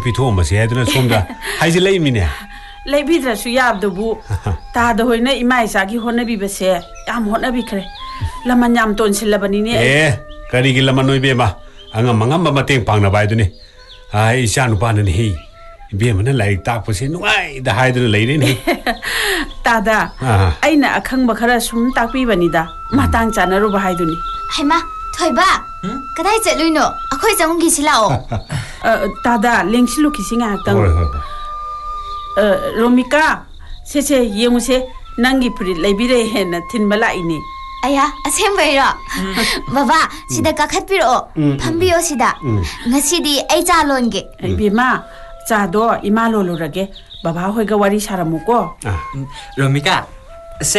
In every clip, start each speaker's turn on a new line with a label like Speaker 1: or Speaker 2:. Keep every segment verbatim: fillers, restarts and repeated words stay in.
Speaker 1: ꯄꯤꯊꯣꯛꯑꯝꯕꯁꯦ ꯍꯥꯏꯗꯨꯅ ꯁꯣꯝꯗ ꯍꯥꯏꯖꯤꯜꯂꯛꯏꯃꯤꯅꯦ
Speaker 2: ꯂꯩꯕꯤꯗ꯭ꯔꯁꯨ ꯌꯥꯕꯗꯨꯕꯨ ꯇꯥꯗ ꯍꯣꯏꯅ ꯏꯃꯥ ꯏꯆꯥꯒꯤ ꯍꯣꯠꯅꯕꯤꯕꯁꯦ ꯌꯥꯝ ꯍꯣꯠꯅꯕꯤꯈ꯭ꯔꯦ ꯂꯃꯟ ꯌꯥꯝ ꯇꯣꯟꯁꯤꯜꯂꯕꯅꯤꯅꯦ
Speaker 1: ꯑꯦ ꯀꯔꯤꯒꯤ ꯂꯃꯟ ꯑꯣꯏꯕꯦꯝꯃ ꯑꯉꯝ ꯑꯉꯝꯕ ꯃꯇꯦꯡ ꯄꯥꯡꯅꯕ ꯍꯥꯏꯗꯨꯅꯤ ꯑꯩ ꯏꯆꯥ ꯅꯨꯄꯥꯅꯅꯤ ꯏꯕꯦꯝꯃꯅ ꯂꯥꯏꯔꯤꯛ ꯇꯥꯛꯄꯁꯦ ꯅꯨꯡꯉꯥꯏꯗ ꯍꯥꯏꯗꯨꯅ ꯂꯩꯔꯦꯅꯦ
Speaker 2: ꯇꯥꯗ ꯑꯩꯅ ꯑꯈꯪꯕ ꯈꯔ ꯁꯨꯝ ꯇꯥꯛꯄꯤꯕꯅꯤꯗ ꯃꯇꯥꯡ ꯆꯥꯅꯔꯨꯕ ꯍꯥꯏꯗꯨꯅꯤ
Speaker 3: ꯍꯩꯃꯥ ꯊꯣꯏꯕ ꯀꯗꯥꯏ ꯆꯠꯂꯨꯏꯅꯣ ꯑꯩꯈꯣꯏ ꯆꯪꯉꯨꯈꯤꯁꯤ ꯂꯥꯛꯑꯣ
Speaker 2: ꯇꯥꯗ ꯂꯦꯡꯁꯤꯜꯂꯨꯈꯤꯁꯤ ꯉꯥꯏꯍꯥꯛꯇꯪ
Speaker 1: ꯍꯣꯏ ꯍꯣꯏ
Speaker 2: ꯔꯣꯃꯤꯀꯥ ꯁꯦꯁꯦ ꯌꯦꯡꯉꯨꯁꯦ ꯅꯪꯒꯤ ꯐꯨꯔꯤꯠ ꯂꯩꯕꯤꯔꯦ ꯍꯦꯟꯅ ꯊꯤꯟꯕ ꯂꯥꯛꯏꯅꯦ
Speaker 3: ꯑꯌꯥ ꯑꯁꯦꯡꯕꯩꯔꯣ ꯕꯕꯥ ꯁꯤꯗ ꯀꯥꯈꯠꯄꯤꯔꯛꯑꯣ ꯐꯝꯕꯤꯌꯣ ꯁꯤꯗ ꯉꯁꯤꯗꯤ ꯑꯩ ꯆꯥ ꯂꯣꯟꯒꯦ
Speaker 2: 이비마 짜도 이말로 로르게 바바 호이가 와리 사람무고
Speaker 4: 로미카 세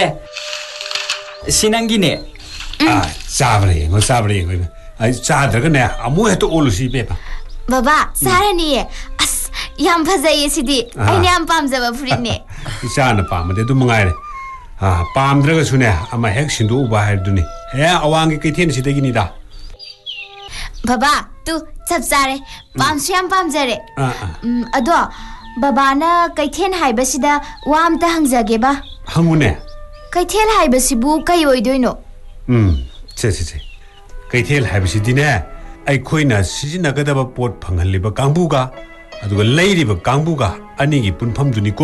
Speaker 4: 신앙기네
Speaker 1: 아 짜버리 뭐 짜버리 이거 아 짜들거네 아무 해도 올루시 베바
Speaker 3: 바바 사라니에 아스 얌 파자이 시디 아이네 안 빰자바 프리네
Speaker 1: 이샤나 빰데도 멍아이래 아 빰드러가수네 아마 핵신도 우바 할두니 에 아왕기 끼텐 시대기니다
Speaker 3: 바바 또 찹자래 빰수 얌 빰자래 음 아도 바바나 까이텐 하이바시다 와 암타 항자게바
Speaker 1: 항우네
Speaker 3: 까이텔 하이바시부 까이 오이도이노
Speaker 1: 음 제제제 까이텔 하이바시디네 아이코이나 시진나가다바 봇 방할리바 강부가 아두가 레이리바 강부가 아니기 분팜두니고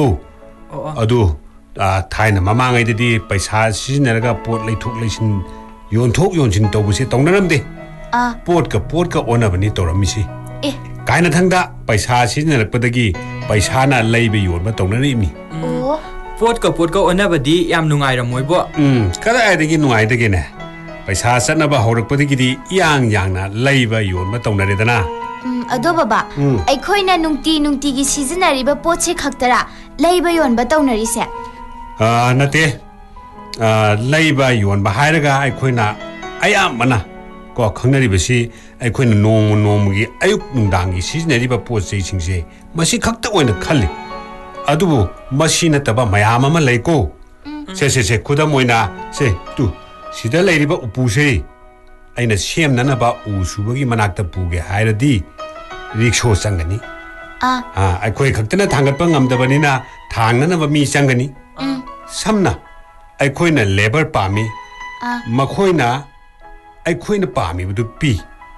Speaker 1: 아두 아 타이나 마망아이데디 पैसा 시진나가 봇 레이톡 레신 요온톡 요온진 तौबुसे तौनरमदे
Speaker 3: 아
Speaker 1: 봇가 봇가 오나버니 तौरमिसि
Speaker 3: 에
Speaker 1: कायना थांदा पैसा सिजनरपदगी पैसाना लैबे योनबा तौनरिमि
Speaker 3: ओ
Speaker 4: पोटका पोटका ओनाबदी याम नुंगाइरमोइबो
Speaker 1: उम कदाइदगी नुंगाइदगेने पैसा सनबा हौरकपदगिदी यांग यांगना लैबा योनबा तौनरेदना
Speaker 3: उम अदो बाबा अखोइना नुंगती नुंगतीगी सिजनरिबा पोचे खक्तरा लैबा योनबा तौनरिसे
Speaker 1: आ नते आ लैबा योनबा हाइरगा अखोइना अयामना को खंगनरिबसी अखोइना नोम नोमगी अयुक नुंदांगी सिजनरिबा पोचे सिंगसे मसी खक्ता ओइना खल्ली अदुबु मसी नतबा मयाम अमा लैको से से से खुदम ओइना से तु सिदा लैरिबा उपुसे अइना सेमननबा उसुबगी मनाक्ता पुगे हाइरदी रिक्शो संगनी
Speaker 3: आ
Speaker 1: आ अखोइ खक्तना थांगतपा ngamdabani na थांगननबा मी संगनी samna अखोइना लेबर पामी मखोइना अखोइना पामी बदु पी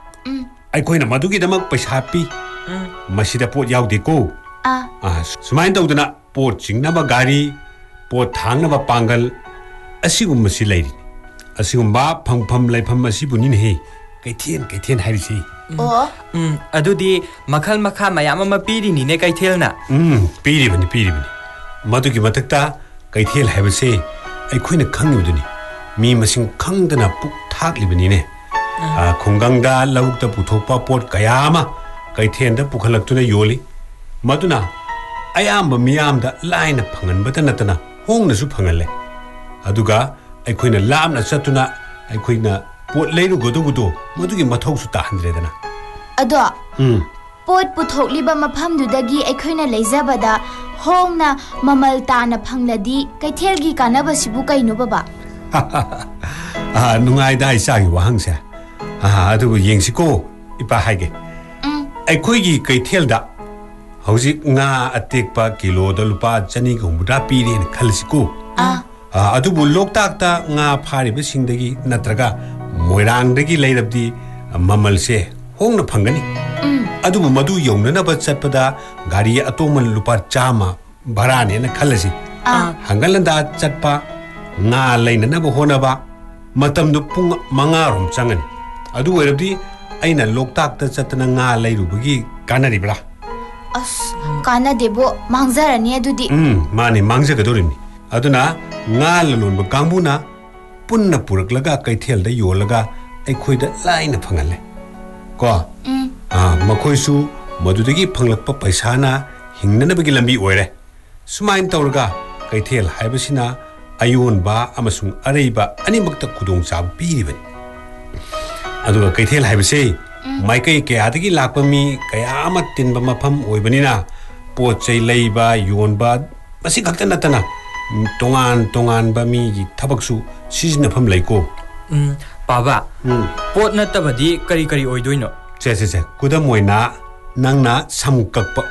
Speaker 1: अखोइना मदुगिदमक पैसा पी मसिदा पोट यावदेको
Speaker 3: आ
Speaker 1: आ सुमाइन तौदना पोट चिंगनबा गाड़ी पोट थांगनबा पांगल असिगुमसि लैरि असिगुमबा फंगफम लैफम असिबुनि ने कैथेन कैथेन हाइरिसि
Speaker 3: ओ
Speaker 4: उम अदुदी मखल मखा मयाम अमा पीरिनिने कैथेलना
Speaker 1: उम पीरिबनि पीरिबनि मदुगी मथक्ता कैथेल हाइबसे अखोइना खंगिबदुनि मी मसिंग खंगदना पुक थाकलिबनिने आ खुंगंगदा लौकता पुथोपा पोट कयामा कैथेनदा पुखलक्तुना योली मदुना अयाम्बा मियामदा लाइना फंगनबता नतना होंगनसु फंगले अदुगा अखोइना लामना चतुना अखोइना पोट लैरुगदुबुदो मदुगी मथौसु ताहंद्रेदना
Speaker 3: अदो
Speaker 1: उम
Speaker 3: पोट पुथोकलिबा मफमदुदगी अखोइना लेजबदा होंगना ममल ताना फंगलदी कैथेलगी कानबसिबु कैनो बाबा
Speaker 1: आ नुंगाइदा इसागी वहांगसे आ अदुबु येंगसिको इपा हाइगे अखोइगी कैथेलदा हौजिक nga atekpa kilo da lupa chani gumbuda pire ne khalsiko
Speaker 3: आ
Speaker 1: अदुबु लोकताकता nga फारिबे सिंगदगी नत्रगा मोइरांगदगी लैरबदी ममल से होंगना फंगनी अदुबु मदु यौननबा चटपदा गाड़ी अतोमन लुपा चामा भराने न खलसी हंगलंदा चटपा nga लैननबा होनबा मतमदु पुंग मंगारोम चंगनी अदु ओइरबदी अइना लोकताकता चतना nga लैरुबगी कानरिबरा
Speaker 3: अस काना देबो मांगजरानी अदुदी
Speaker 1: 음 माने मांगजगदोरिनी अदुना nga ललोनबा कांगबुना पुन्ना पुरकलगा कैथेलदा योलगा अखोइदा लाइना फंगले को आ मखोइसु मदुदगी फंगलकपा पैसाना हिंगननबगी लंबी ओइरे सुमाइन तौरगा कैथेल हाइबसिना अयोनबा अमसुंग अरेबा अनिमक्ता खुदोंग चाब पीरिबनी अदुगा कैथेल हाइबसे माइकै कयादगी लाकपा मी कयामा तिनबा मफम ओइबनिना पोट चै लैबा योनबा मसि खक्ता नतना तोंगान तोंगान बा मी gi थबकसु सिजनफम लैको
Speaker 4: उम बाबा पोट नतबदी करी करी ओइदोइनो
Speaker 1: से से से कुदम ओइना नंगना समककपा